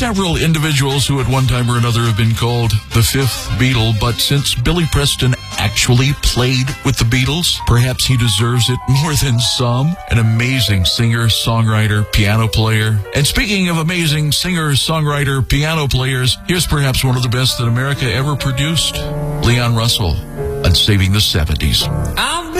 several individuals who at one time or another have been called the fifth Beatle, but since Billy Preston actually played with the Beatles, perhaps he deserves it more than some. An amazing singer, songwriter, piano player. And speaking of amazing singer, songwriter, piano players, here's perhaps one of the best that America ever produced, Leon Russell, on Saving the 70s.